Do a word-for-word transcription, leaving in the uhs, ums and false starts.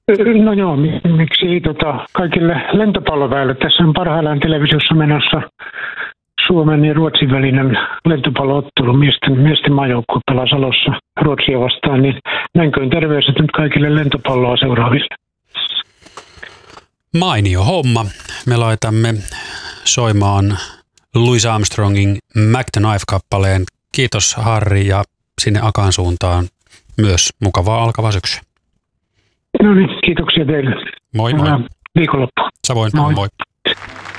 No joo, miksi ei tota, kaikille lentopalloväille. Tässä on parhaillaan televisiossa menossa Suomen ja Ruotsin välinen lentopalloottelu. Miesten, miesten maajoukkue pelaa Salossa Ruotsia vastaan, niin näinköön terveiset nyt kaikille lentopalloa seuraaville. Mainio homma. Me laitamme soimaan Louis Armstrongin Mac the Knife-kappaleen. Kiitos Harri ja sinne Akaan suuntaan myös mukavaa alkavaa syksyä. No niin, kiitoksia teille. Moi moi. Hyvää viikonloppua. Samoin, moi. moi.